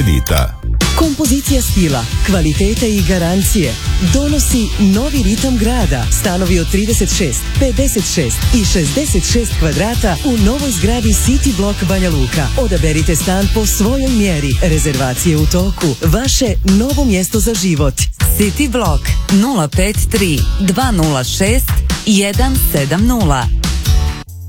kredita. Kompozicija stila, kvalitete i garancije donosi novi ritam grada. Stanovi od 36, 56 i 66 kvadrata u novoj zgradi City Block Banja Luka. Odaberite stan po svojoj mjeri. Rezervacije u toku. Vaše novo mjesto za život. City Block 053 206 170.